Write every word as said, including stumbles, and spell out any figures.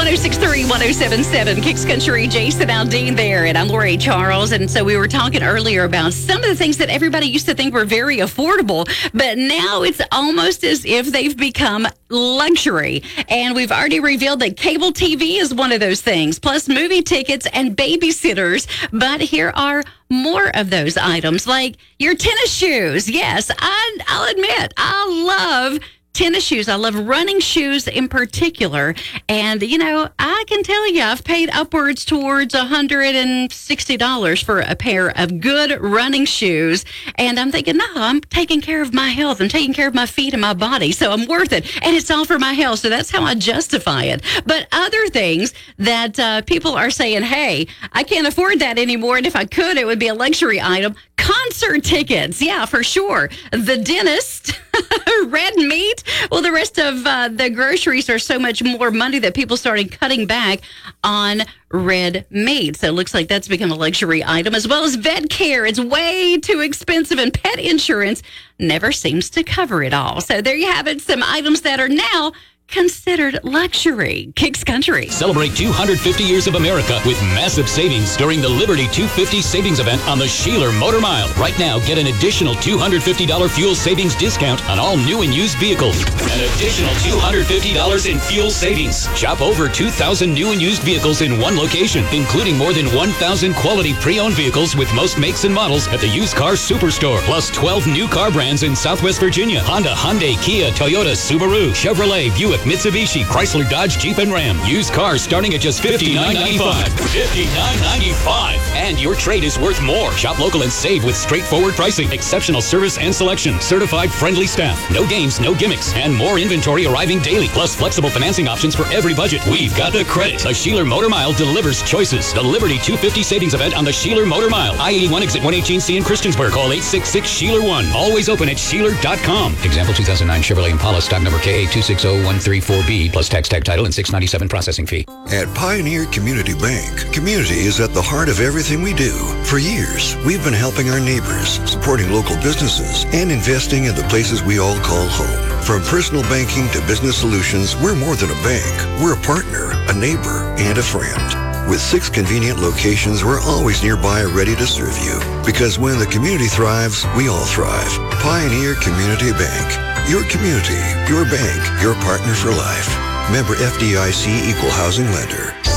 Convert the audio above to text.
oh six three, one oh seven seven, Kicks Country, Jason Aldean there, and I'm Lori Charles. And so we were talking earlier about some of the things that everybody used to think were very affordable, but now it's almost as if they've become luxury. And we've already revealed that cable T V is one of those things, plus movie tickets and babysitters. But here are more of those items, like your tennis shoes. Yes, I, I'll admit, I love tennis shoes. I love running shoes in particular. And, you know, I can tell you I've paid upwards towards one hundred sixty dollars for a pair of good running shoes. And I'm thinking, no, I'm taking care of my health. I'm taking care of my feet and my body. So I'm worth it. And it's all for my health. So that's how I justify it. But other things that uh, people are saying, hey, I can't afford that anymore. And if I could, it would be a luxury item. Concert tickets. Yeah, for sure. The dentist, red meat. Well, the rest of uh, the groceries are so much more money that people started cutting back on red meat. So it looks like that's become a luxury item, as well as vet care. It's way too expensive, and pet insurance never seems to cover it all. So there you have it, some items that are now considered luxury. Kicks Country. Celebrate two hundred fifty years of America with massive savings during the Liberty two fifty savings event on the Sheeler Motor Mile. Right now, get an additional two hundred fifty dollars fuel savings discount on all new and used vehicles. An additional two hundred fifty dollars in fuel savings. Shop over two thousand new and used vehicles in one location, including more than one thousand quality pre-owned vehicles with most makes and models at the Used Car Superstore. Plus twelve new car brands in Southwest Virginia. Honda, Hyundai, Kia, Toyota, Subaru, Chevrolet, Buick, Mitsubishi, Chrysler, Dodge, Jeep, and Ram. Used cars starting at just fifty-nine ninety-five. fifty-nine ninety-five. And your trade is worth more. Shop local and save with straightforward pricing, exceptional service and selection, certified friendly staff, no games, no gimmicks, and more inventory arriving daily. Plus flexible financing options for every budget. We've got the credit. The Sheeler Motor Mile delivers choices. The Liberty two fifty savings event on the Sheeler Motor Mile. I eighty-one exit one eighteen C in Christiansburg. Call eight six six, Sheeler one. Always open at Sheeler dot com. Example two thousand nine Chevrolet Impala stock number K A two six zero one three four B plus tax tag title and six ninety-seven processing fee. At Pioneer Community Bank, community is at the heart of everything we do. For years, we've been helping our neighbors, supporting local businesses, and investing in the places we all call home. From personal banking to business solutions, we're more than a bank. We're a partner, a neighbor, and a friend. With six convenient locations, we're always nearby ready to serve you. Because when the community thrives, we all thrive. Pioneer Community Bank. Your community, your bank, your partner for life. Member F D I C Equal Housing Lender.